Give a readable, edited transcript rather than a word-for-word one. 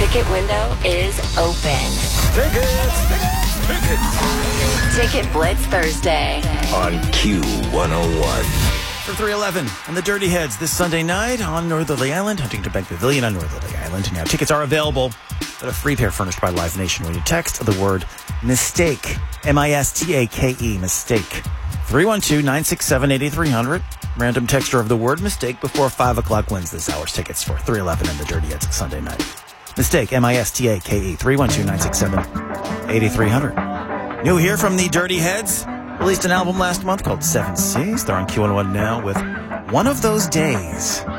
ticket window is open. Tickets. Ticket Blitz Thursday On Q101. For 311 and the Dirty Heads this Sunday night on Northerly Island, Huntington Bank Pavilion on Northerly Island. Now, tickets are available, but a free pair furnished by Live Nation when you text the word MISTAKE, MISTAKE, mistake. 312-967-8300. Random texture of the word mistake before 5 o'clock wins this hour's tickets for 311 and the Dirty Heads Sunday night. Mistake, MISTAKE, 312-967-8300. New here from the Dirty Heads. Released an album last month called Seven Seas. They're on Q101 now with One of Those Days.